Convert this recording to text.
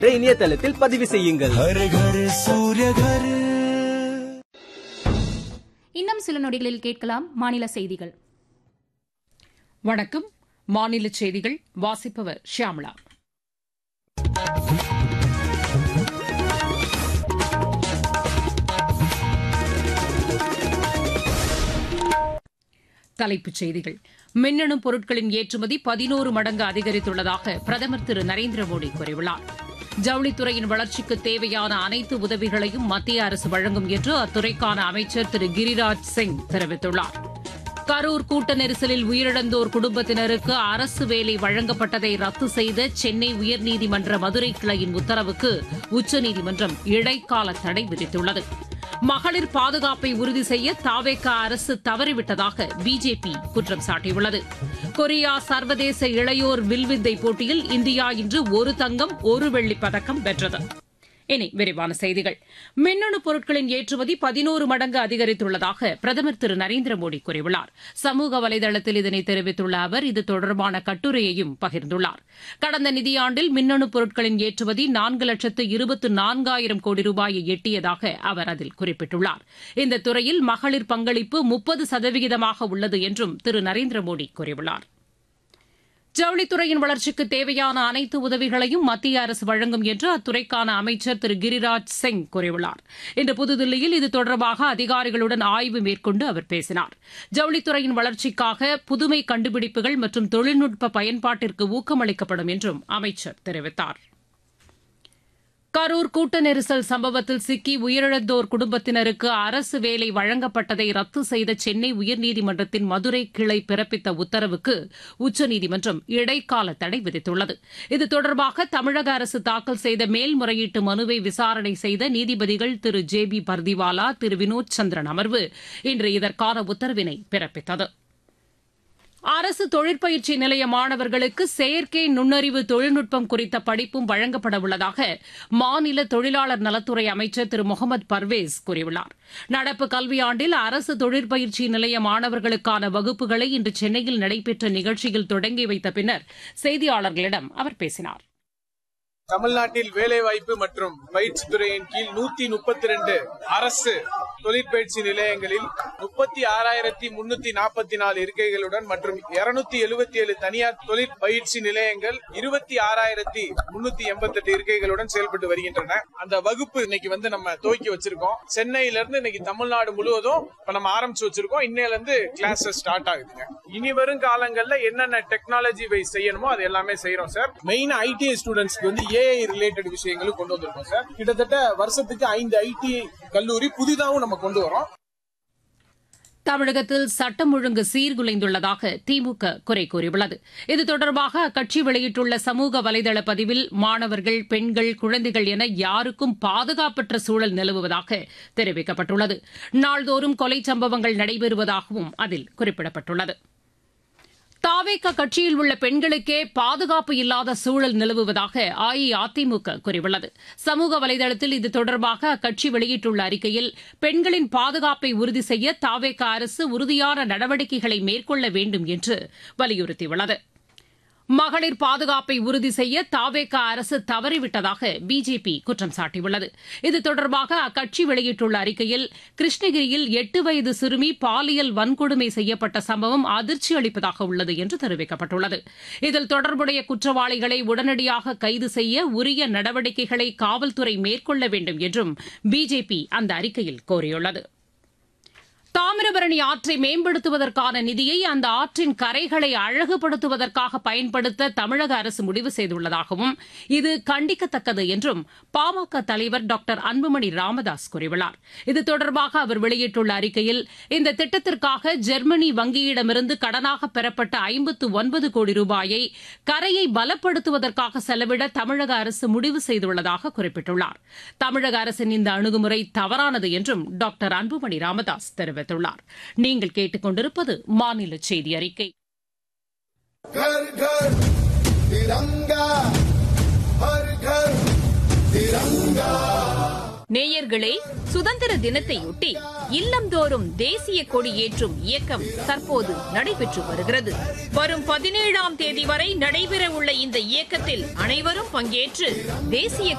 இணையதளத்தில் பதிவு செய்யுங்கள். இன்னும் சில நொடிகளில் கேட்கலாம் மாநில செய்திகள். வணக்கம். மாநில செய்திகள் வாசிப்பவர் ஷியாமளா. தலைப்புச் செய்திகள். மின்னணு பொருட்களின் ஏற்றுமதி 11 மடங்கு அதிகரித்துள்ளதாக பிரதமர் திரு நரேந்திர மோடி கூறியுள்ளார். ஜவுளித்துறையின் வளர்ச்சிக்கு தேவையான அனைத்து உதவிகளையும் மத்திய அரசு வழங்கும் என்று அத்துறைக்கான அமைச்சர் திரு கிரிராஜ் சிங் தெரிவித்துள்ளார். கரூர் கூட்ட நெரிசலில் உயிரிழந்தோர் குடும்பத்தினருக்கு அரசு வேலை வழங்கப்பட்டதை ரத்து செய்த சென்னை உயர்நீதிமன்ற மதுரை கிளையின் உத்தரவுக்கு உச்சநீதிமன்றம் இடைக்கால தடை விதித்துள்ளது. மகளிர் பாதுகாப்பை உறுதி செய்ய தவேக அரசு தவறிவிட்டதாக பிஜேபி குற்றம் சாட்டியுள்ளது. கொரியா சர்வதேச இளையோர் வில்வித்தை போட்டியில் இந்தியா இன்று 1 தங்கம் 1 வெள்ளிப் பதக்கம் வென்றது. இனி விரிவான செய்திகள். மின்னணு பொருட்களின் ஏற்றுமதி 11 மடங்கு அதிகரித்துள்ளதாக பிரதமர் திரு நரேந்திர மோடி கூறியுள்ளார். சமூக வலைதளத்தில் இதனை தெரிவித்துள்ள அவர் இது தொடர்பான கட்டுரையையும் பகிர்ந்துள்ளார். கடந்த நிதியாண்டில் மின்னணு பொருட்களின் ஏற்றுமதி 4,24,000 கோடி ரூபாயை எட்டியதாக அவர் அதில் குறிப்பிட்டுள்ளார். இந்த துறையில் மகளிர் பங்களிப்பு 30% உள்ளது என்றும் திரு நரேந்திர மோடி கூறியுள்ளார். ஜவுளித்துறையின் வளர்ச்சிக்கு தேவையான அனைத்து உதவிகளையும் மத்திய அரசு வழங்கும் என்று அத்துறைக்கான அமைச்சர் திரு கிரிராஜ் சிங் கூறியுள்ளார். இன்று புதுதில்லியில் இது தொடர்பாக அதிகாரிகளுடன் ஆய்வு மேற்கொண்டு அவர் பேசினார். ஜவுளித்துறையின் வளர்ச்சிக்காக புதுமை கண்டுபிடிப்புகள் மற்றும் தொழில்நுட்ப பயன்பாட்டிற்கு ஊக்கமளிக்கப்படும் என்றும் அமைச்சர் தெரிவித்தார். கரூர் கூட்ட நெரிசல் சம்பவத்தில் சிக்கி உயிரிழந்தோர் குடும்பத்தினருக்கு அரசு வேலை வழங்கப்பட்டதை ரத்து செய்த சென்னை உயர்நீதிமன்றத்தின் மதுரை கிளை பிறப்பித்த உத்தரவுக்கு உச்சநீதிமன்றம் இடைக்கால தடை விதித்துள்ளது. இது தொடர்பாக தமிழக அரசு தாக்கல் செய்த மேல்முறையீட்டு மனுவை விசாரணை செய்த நீதிபதிகள் திரு ஜே பி பர்திவாலா, திரு வினோத் சந்திரன் அமர்வு இன்று இதற்கான உத்தரவினை பிறப்பித்தது. அரசு தொழிற்பயிற்சி நிலைய மாணவர்களுக்கு செயற்கை நுண்ணறிவு தொழில்நுட்பம் குறித்த படிப்பும் வழங்கப்பட உள்ளதாக மாநில தொழிலாளர் நலத்துறை அமைச்சர் திரு முகமது பர்வேஸ் கூறியுள்ளார். நடப்பு கல்வியாண்டில் அரசு தொழிற்பயிற்சி நிலைய மாணவர்களுக்கான வகுப்புகளை இன்று சென்னையில் நடைபெற்ற நிகழ்ச்சியில் தொடங்கி வைத்த பின்னர் செய்தியாளர்களிடம் அவர் பேசினார். தமிழ்நாட்டில் வேலைவாய்ப்பு மற்றும் பயிற்சி துறையின் கீழ் 132 அரசு தொழிற்பயிற்சி நிலையங்களில் 36,344 இருக்கைகளுடன் மற்றும் 277 தனியார் தொழிற்பயிற்சி நிலையங்கள் 26,388 இருக்கைகளுடன் செயல்பட்டு வருகின்றன. அந்த வகுப்பு இன்னைக்கு நம்ம துவக்கி வச்சிருக்கோம். சென்னையில இருந்து இன்னைக்கு தமிழ்நாடு முழுவதும் நம்ம ஆரம்பிச்சு வச்சிருக்கோம். இன்னையில இருந்து கிளாஸஸ் ஸ்டார்ட் ஆகுதுங்க. இனி வரும் காலங்கள்ல என்னென்ன டெக்னாலஜி வைஸ் செய்யணுமோ அது எல்லாமே செய்யறோம் சார். மெயின் ஐடிஐ ஸ்டூடெண்ட்ஸ்க்கு ஏஐ ரிலேட்டட் விஷயங்களும் கொண்டு வந்திருக்கோம் சார். கிட்டத்தட்ட வருஷத்துக்கு 5 ஐடிஐ கல்லூரி புதிதாகவும் நம்ம கொண்டு வரோம். தமிழகத்தில் சட்டம் ஒழுங்கு சீர்குலைந்துள்ளதாக திமுக குறை கூறியுள்ளது. இது தொடர்பாக அக்கட்சி வெளியிட்டுள்ள சமூக வலைதள பதிவில் மாணவர்கள், பெண்கள், குழந்தைகள் என யாருக்கும் பாதுகாப்பற்ற சூழல் நிலவுவதாக தெரிவிக்கப்பட்டுள்ளது. நாள்தோறும் கொலை சம்பவங்கள் நடைபெறுவதாகவும் அதில் குறிப்பிடப்பட்டுள்ளது. தவேக கட்சியில் உள்ள பெண்களுக்கே பாதுகாப்பு இல்லாத சூழல் நிலவுவதாக அஇஅதிமுக கூறியுள்ளது. சமூக வலைதளத்தில் இது தொடர்பாக அக்கட்சி வெளியிட்டுள்ள அறிக்கையில் பெண்களின் பாதுகாப்பை உறுதி செய்ய தவேக அரசு உறுதியான நடவடிக்கைகளை மேற்கொள்ள வேண்டும் என்று வலியுறுத்தியுள்ளது. மகளிர் பாதுகாப்பை உறுதி செய்ய தவேக அரசு தவறிவிட்டதாக பிஜேபி குற்றம் சாட்டியுள்ளது. இது தொடர்பாக அக்கட்சி வெளியிட்டுள்ள அறிக்கையில் கிருஷ்ணகிரியில் 8 வயது சிறுமி பாலியல் வன்கொடுமை செய்யப்பட்ட சம்பவம் அதிர்ச்சி அளிப்பதாக உள்ளது என்று தெரிவிக்கப்பட்டுள்ளது. இதில் தொடர்புடைய குற்றவாளிகளை உடனடியாக கைது செய்ய உரிய நடவடிக்கைகளை காவல்துறை மேற்கொள்ள வேண்டும் என்றும் பிஜேபி அந்த அறிக்கையில் கோரியுள்ளது. தாமிரபரணி ஆற்றை மேம்படுத்துவதற்கான நிதியை அந்த ஆற்றின் கரைகளை அழகுபடுத்துவதற்காக பயன்படுத்த தமிழக அரசு முடிவு செய்துள்ளதாகவும் இது கண்டிக்கத்தக்கது என்றும் பாமக தலைவர் டாக்டர் அன்புமணி ராமதாஸ் கூறியுள்ளார். இது தொடர்பாக அவர் வெளியிட்டுள்ள அறிக்கையில் இந்த திட்டத்திற்காக ஜெர்மனி வங்கியிடமிருந்து கடனாக பெறப்பட்ட 59 கோடி ரூபாயை கரையை பலப்படுத்துவதற்காக செலவிட தமிழக அரசு முடிவு செய்துள்ளதாக குறிப்பிட்டுள்ளார். தமிழக அரசின் இந்த அணுகுமுறை தவறானது என்றும் டாக்டர் அன்புமணி ராமதாஸ் தெரிவித்தார். நீங்கள் கேட்டுக்கொண்டிருப்பது மாநில செய்தி அறிக்கை. घर घर तिरंगा, हर घर तिरंगा. நேயர்களே, சுதந்திர தினத்தையொட்டி இல்லந்தோறும் தேசிய கொடி ஏற்றும் இயக்கம் தற்போது நடைபெற்று வருகிறது. வரும் 17ஆம் தேதி வரை நடைபெற உள்ள இந்த இயக்கத்தில் அனைவரும் பங்கேற்று தேசிய